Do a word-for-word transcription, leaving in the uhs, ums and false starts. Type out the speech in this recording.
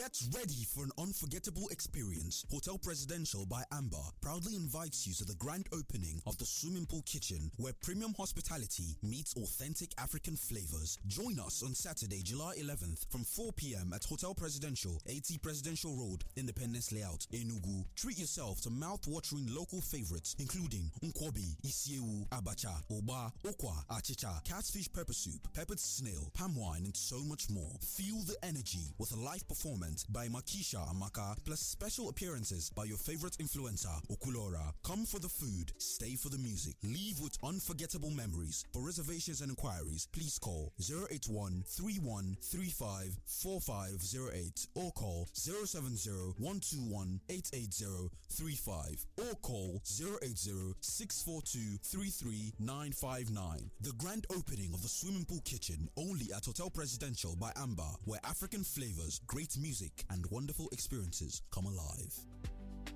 Get ready for an unforgettable experience. Hotel Presidential by Amber proudly invites you to the grand opening of the Swimming Pool Kitchen, where premium hospitality meets authentic African flavors. Join us on Saturday, July eleventh from four p.m. at Hotel Presidential, eighty Presidential Road, Independence Layout, Enugu. Treat yourself to mouth-watering local favorites including nkwobi, isiewu, abacha, oba, okwa, achicha, catfish pepper soup, peppered snail, palm wine, and so much more. Feel the energy with a live performance by Makisha Amaka, plus special appearances by your favorite influencer, Okulora. Come for the food, stay for the music. Leave with unforgettable memories. For reservations and inquiries, please call zero eight one, three one three five, four five zero eight or call zero seven zero, one two one, eight eight zero three five or call zero eight zero, six four two, three three nine five nine. The grand opening of the Swimming Pool Kitchen only at Hotel Presidential by Amber, where African flavors, great music, and wonderful experiences come alive.